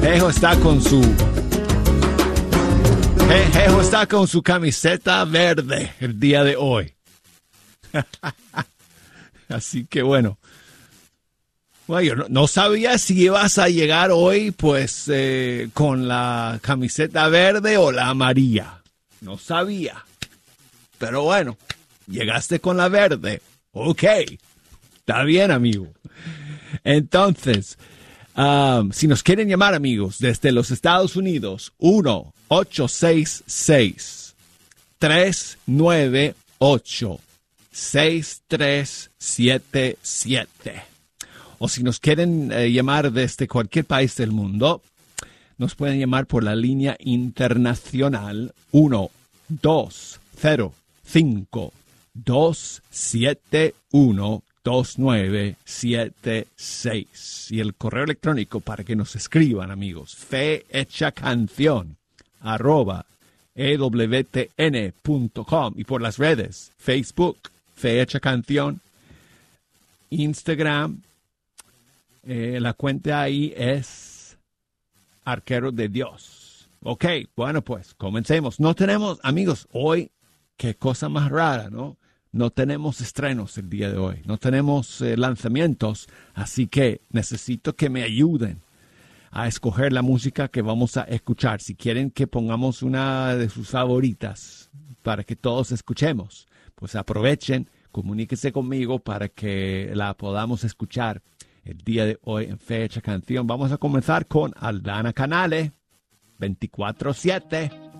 Jejo está con su camiseta verde el día de hoy. Así que bueno, yo no sabía si ibas a llegar hoy pues con la camiseta verde o la amarilla. No sabía. Pero bueno, llegaste con la verde. Ok, está bien, amigo. Entonces, si nos quieren llamar, amigos, desde los Estados Unidos, 1-866-398-6377. O si nos quieren llamar desde cualquier país del mundo, nos pueden llamar por la línea internacional 1-205-271-2976. Y el correo electrónico para que nos escriban, amigos, fehechacanción@ewtn.com. Y por las redes, Facebook, Fe Hecha Canción, Instagram, la cuenta ahí es Arquero de Dios. Ok, bueno, pues comencemos. No tenemos, amigos, hoy, qué cosa más rara, ¿no? No tenemos estrenos el día de hoy. No tenemos lanzamientos, así que necesito que me ayuden a escoger la música que vamos a escuchar. Si quieren que pongamos una de sus favoritas para que todos escuchemos, pues aprovechen, comuníquese conmigo para que la podamos escuchar el día de hoy en Fe Hecha Canción. Vamos a comenzar con Aldana Canale, 24/7.